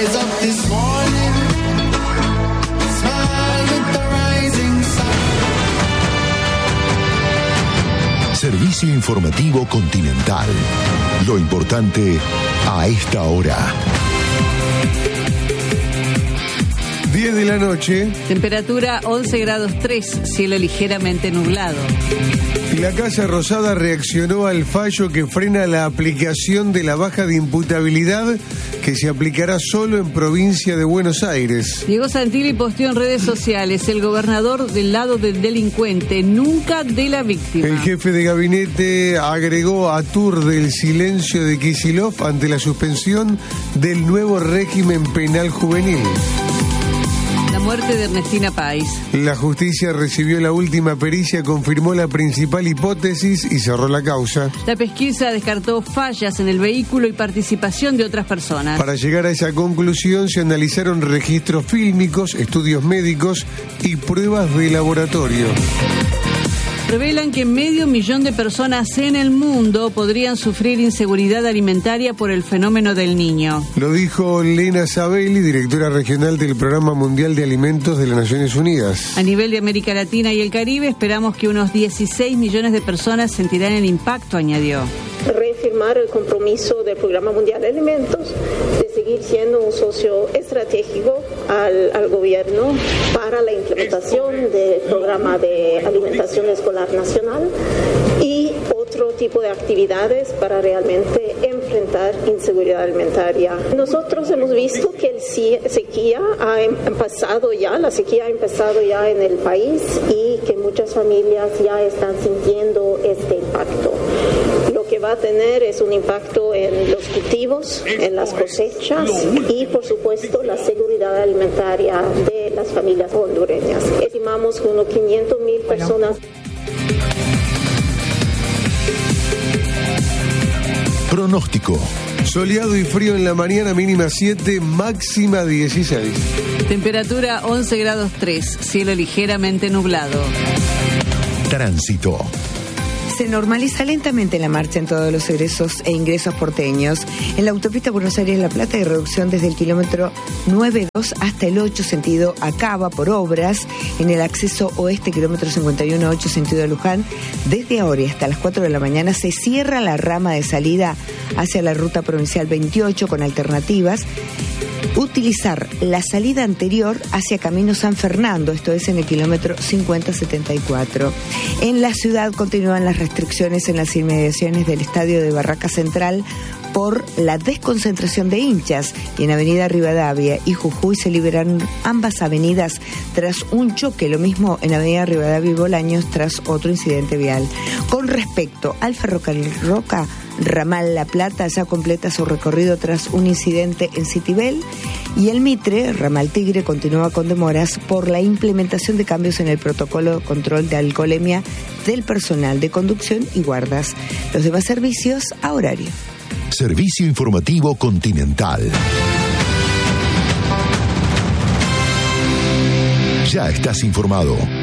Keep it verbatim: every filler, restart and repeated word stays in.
rise up this morning, smile with the rising sun. Servicio informativo Continental. Lo importante a esta hora. diez de la noche. Temperatura once grados tres, cielo ligeramente nublado. La Casa Rosada reaccionó al fallo que frena la aplicación de la baja de imputabilidad que se aplicará solo en provincia de Buenos Aires. Diego Santilli posteó en redes sociales: el gobernador del lado del delincuente, nunca de la víctima. El jefe de gabinete agregó aturde el silencio de Kicillof ante la suspensión del nuevo régimen penal juvenil. La muerte de Ernestina Pais. La justicia recibió la última pericia, confirmó la principal hipótesis y cerró la causa. La pesquisa descartó fallas en el vehículo y participación de otras personas. Para llegar a esa conclusión se analizaron registros fílmicos, estudios médicos y pruebas de laboratorio. Revelan que medio millón de personas en el mundo podrían sufrir inseguridad alimentaria por el fenómeno del Niño. Lo dijo Lena Sabelli, directora regional del Programa Mundial de Alimentos de las Naciones Unidas. A nivel de América Latina y el Caribe, esperamos que unos dieciséis millones de personas sentirán el impacto, añadió. Reafirmar el compromiso del Programa Mundial de Alimentos de seguir siendo un socio estratégico al, al gobierno para la implementación del programa de alimentación escolar nacional y otro tipo de actividades para realmente enfrentar inseguridad alimentaria. Nosotros hemos visto que el sequía ha empezado ya, la sequía ha empezado ya en el país y que muchas familias ya están sintiendo este impacto. Lo que va a tener es un impacto en los cultivos, en las cosechas y, por supuesto, la seguridad alimentaria de las familias hondureñas. Estimamos que unos quinientas mil personas. Pronóstico. Soleado y frío en la mañana, mínima siete, máxima dieciséis. Temperatura once grados tres, cielo ligeramente nublado. Tránsito. Se normaliza lentamente la marcha en todos los egresos e ingresos porteños. En la autopista Buenos Aires-La Plata hay reducción desde el kilómetro nueve dos hasta el ocho sentido Acaba por obras. En el acceso oeste, kilómetro cincuenta y uno ocho sentido Luján, desde ahora y hasta las cuatro de la mañana se cierra la rama de salida hacia la ruta provincial veintiocho con alternativas. Utilizar la salida anterior hacia Camino San Fernando, esto es en el kilómetro cincuenta setenta y cuatro. En la ciudad continúan las restricciones en las inmediaciones del estadio de Barraca Central por la desconcentración de hinchas, y en Avenida Rivadavia y Jujuy se liberaron ambas avenidas tras un choque, lo mismo en Avenida Rivadavia y Bolaños tras otro incidente vial. Con respecto al ferrocarril Roca, Ramal La Plata ya completa su recorrido tras un incidente en Citibel, y el Mitre, Ramal Tigre, continúa con demoras por la implementación de cambios en el protocolo de control de alcoholemia del personal de conducción y guardas. Los demás servicios a horario. Servicio informativo Continental. Ya estás informado.